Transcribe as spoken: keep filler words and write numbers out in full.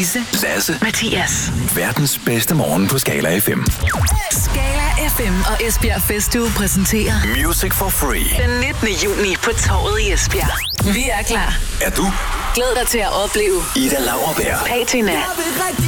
Louise, Lasse, Mathias. Verdens bedste morgen på Skala F M. Skala F M og Esbjerg Festuge præsenterer Music for Free. den nittende juni på Torvet i Esbjerg. Vi er klar. Er du? Glæd dig til at opleve Ida Lauerberg, Patina,